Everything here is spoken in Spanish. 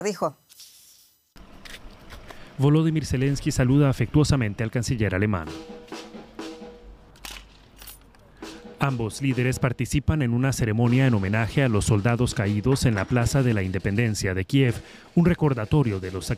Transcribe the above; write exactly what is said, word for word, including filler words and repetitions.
Dijo. Volodymyr Zelensky saluda afectuosamente al canciller alemán. Ambos líderes participan en una ceremonia en homenaje a los soldados caídos en la Plaza de la Independencia de Kiev, un recordatorio de los sacrificios